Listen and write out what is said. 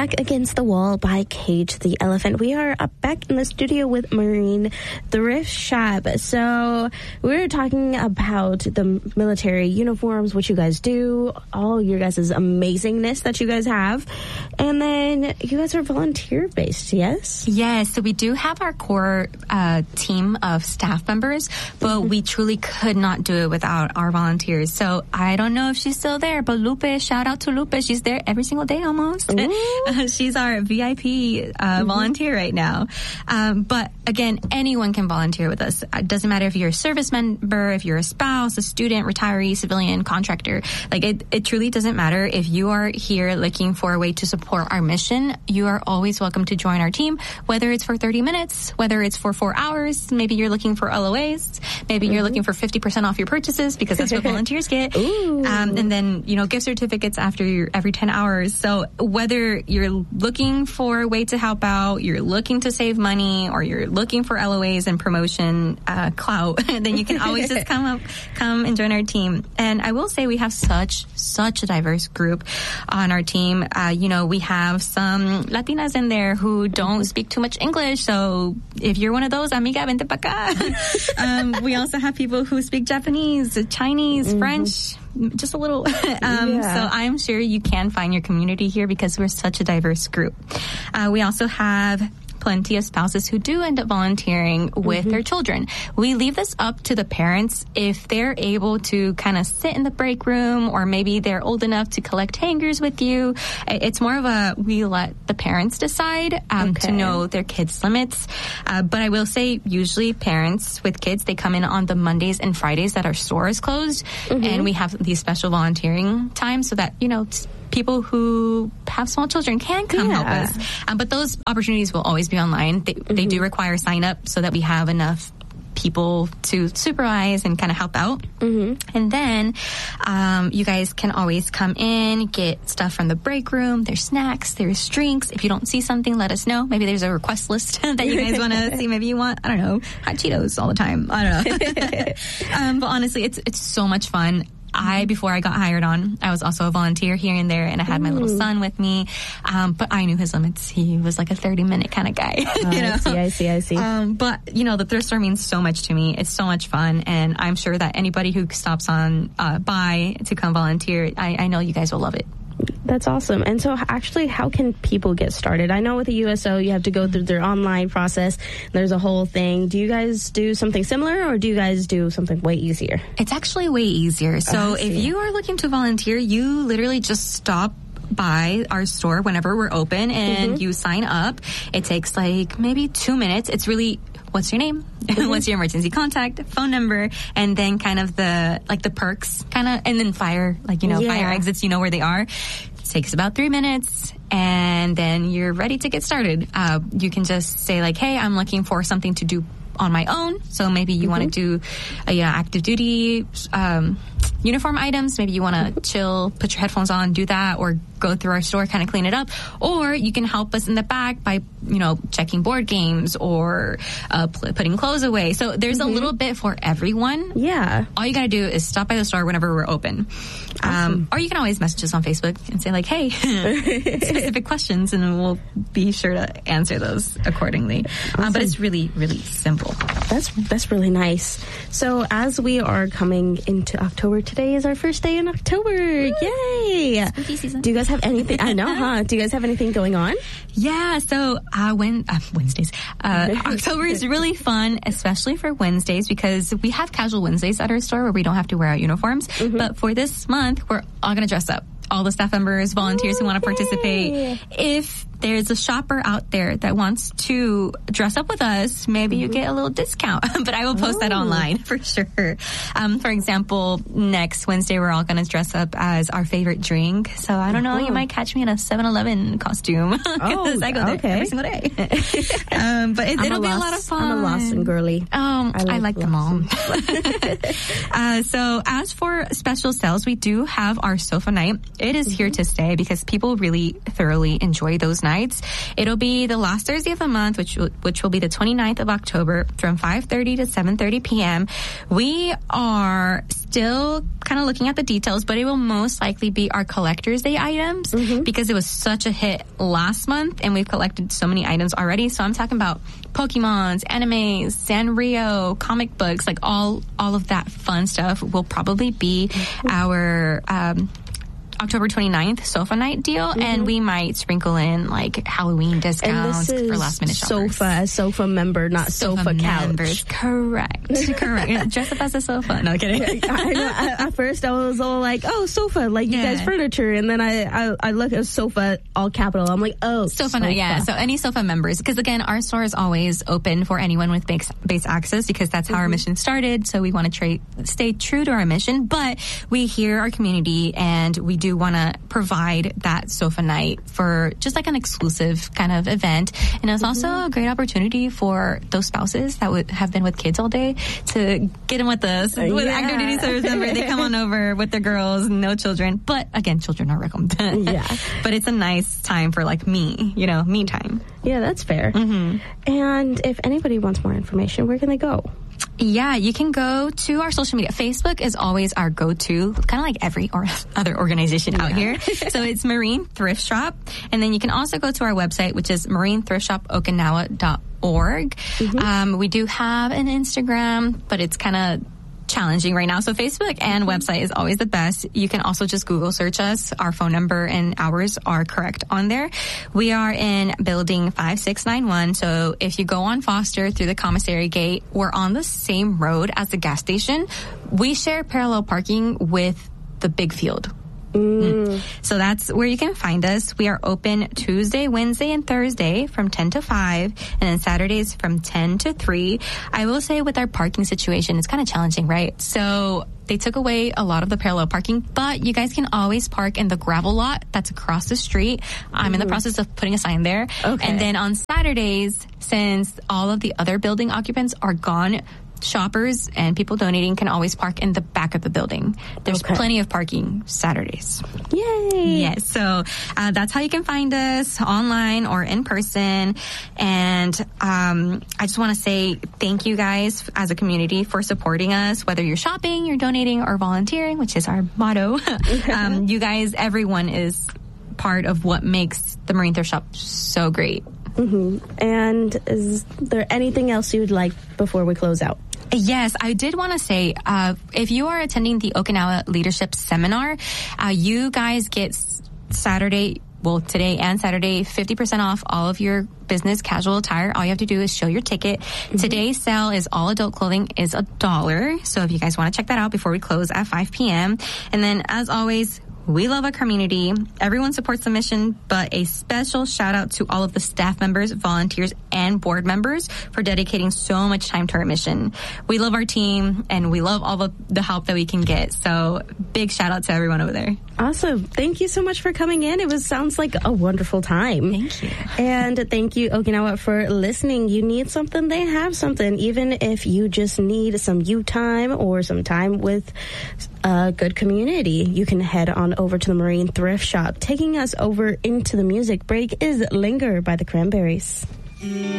Back Against the Wall by Cage the Elephant. We are back in the studio with Marine Thrift Shop. So we're talking about the military uniforms, what you guys do, all your guys' amazingness that you guys have. And then you guys are volunteer-based, yes? Yes, so we do have our core team of staff members, but we truly could not do it without our volunteers. So I don't know if she's still there, but Lupe, shout out to Lupe. She's there every single day almost. She's our VIP volunteer right now. But again, anyone can volunteer with us. It doesn't matter if you're a service member, if you're a spouse, a student, retiree, civilian, contractor. Like it truly doesn't matter. If you are here looking for a way to support our mission, you are always welcome to join our team, whether it's for 30 minutes, whether it's for 4 hours. Maybe you're looking for LOAs. Maybe you're looking for 50% off your purchases because that's what volunteers get. And then, gift certificates after every 10 hours. So whether you're looking for a way to help out, you're looking to save money, or you're looking for LOAs and promotion clout, then you can always just come and join our team. And I will say we have such a diverse group on our team. We have some Latinas in there who don't speak too much English. So if you're one of those, amiga, vente pa acá. We also have people who speak Japanese, Chinese, French, just a little. So I'm sure you can find your community here because we're such a diverse group. We also have plenty of spouses who do end up volunteering with their children. We leave this up to the parents if they're able to kind of sit in the break room, or maybe they're old enough to collect hangers with you. It's more of we let the parents decide to know their kids' limits. But I will say, usually parents with kids, they come in on the Mondays and Fridays that our store is closed, and we have these special volunteering times so that, people who have small children can come help us. But those opportunities will always be online. They do require sign up so that we have enough people to supervise and kind of help out. And then you guys can always come in, get stuff from the break room. There's snacks, there's drinks. If you don't see something, let us know. Maybe there's a request list that you guys want to see. Maybe you want, I don't know, hot Cheetos all the time. I don't know. But honestly, it's so much fun. Before I got hired on, I was also a volunteer here and there, and I had my little son with me. But I knew his limits. He was like a 30-minute kind of guy. I see. But, the thrift store means so much to me. It's so much fun. And I'm sure that anybody who stops on by to come volunteer, I know you guys will love it. That's awesome. And so actually, how can people get started? I know with the USO, you have to go through their online process. There's a whole thing. Do you guys do something similar, or do you guys do something way easier? It's actually way easier. So if you are looking to volunteer, you literally just stop by our store whenever we're open and you sign up. It takes like maybe 2 minutes. It's really, what's your name? What's your emergency contact, phone number, and then kind of the perks and then fire exits, where they are. It takes about 3 minutes, and then you're ready to get started. You can just say like, hey, I'm looking for something to do on my own. So maybe you want to do active duty uniform items. Maybe you want to chill, put your headphones on, do that, or go through our store, kind of clean it up. Or you can help us in the back by, checking board games or putting clothes away. So there's a little bit for everyone. Yeah. All you got to do is stop by the store whenever we're open. Awesome. Or you can always message us on Facebook and say like, hey, specific questions, and we'll be sure to answer those accordingly. Awesome. But it's really, really simple. That's really nice. So as we are coming into October, today is our first day in October. Woo! Yay! Spooky season. Do you guys have anything? I know, huh? Do you guys have anything going on? Yeah. So Wednesdays, October is really fun, especially for Wednesdays, because we have casual Wednesdays at our store where we don't have to wear our uniforms. But for this month, we're all going to dress up. All the staff members, volunteers who want to participate. If there's a shopper out there that wants to dress up with us, maybe you get a little discount. But I will post that online for sure. For example, next Wednesday, we're all going to dress up as our favorite drink. So I don't know, you might catch me in a 7-Eleven costume. Because I go there every single day. But it'll be a lot of fun. I'm a Lawson girly. I like them all. So as for special sales, we do have our sofa night. It is here to stay because people really thoroughly enjoy those nights. It'll be the last Thursday of the month, which will be the 29th of October from 5:30 to 7:30 p.m. We are still kind of looking at the details, but it will most likely be our Collector's Day items because it was such a hit last month and we've collected so many items already. So I'm talking about Pokemons, animes, Sanrio, comic books, like all of that fun stuff will probably be our October 29th sofa night deal, and we might sprinkle in like Halloween discounts for last minute shoppers. Sofa member, not sofa couch. Members. Correct. Dress up as a sofa. No kidding. I know. At first, I was all like, "Oh, sofa, like you guys furniture," and then I look at sofa, all capital. I'm like, "Oh, sofa night." Yeah. So any sofa members, because again, our store is always open for anyone with base access because that's how our mission started. So we want to stay true to our mission, but we hear our community and we do want to provide that sofa night for just like an exclusive kind of event. And it's also a great opportunity for those spouses that would have been with kids all day to get in with us with active duty service member. They come on over with their girls, no children. But again, children are welcome. But it's a nice time for like me time. Yeah, that's fair. And if anybody wants more information, where can they go? Yeah, you can go to our social media. Facebook is always our go-to, kind of like every other organization out here. So it's Marine Thrift Shop. And then you can also go to our website, which is marinethriftshopokinawa.org. We do have an Instagram, but it's kind of challenging right now. So Facebook and website is always the best. You can also just Google search us. Our phone number and hours are correct on there. We are in building 5691. So if you go on Foster through the commissary gate, we're on the same road as the gas station. We share parallel parking with the big field. So that's where you can find us. We are open Tuesday, Wednesday, and Thursday from 10 to 5, and then Saturdays from 10 to 3. I will say with our parking situation, it's kind of challenging, right? So they took away a lot of the parallel parking, but you guys can always park in the gravel lot that's across the street. I'm in the process of putting a sign there. Okay. And then on Saturdays, since all of the other building occupants are gone, shoppers and people donating can always park in the back of the building. There's plenty of parking Saturdays. Yay! Yes, so that's how you can find us online or in person. And I just want to say thank you guys as a community for supporting us, whether you're shopping, you're donating, or volunteering, which is our motto. You guys, everyone is part of what makes the Marine Thrift Shop so great. And is there anything else you'd like before we close out? Yes, I did want to say, if you are attending the Okinawa Leadership Seminar, you guys get today and Saturday, 50% off all of your business casual attire. All you have to do is show your ticket. Today's sale is all adult clothing is $1. So if you guys want to check that out before we close at 5 p.m. And then as always, we love our community. Everyone supports the mission, but a special shout out to all of the staff members, volunteers, and board members for dedicating so much time to our mission. We love our team, and we love all the help that we can get. So big shout out to everyone over there. Awesome. Thank you so much for coming in. Sounds like a wonderful time. Thank you. And thank you, Okinawa, for listening. You need something, they have something. Even if you just need some you time or some time with a good community, you can head on over to the Marine Thrift Shop. Taking us over into the music break is Linger by the Cranberries.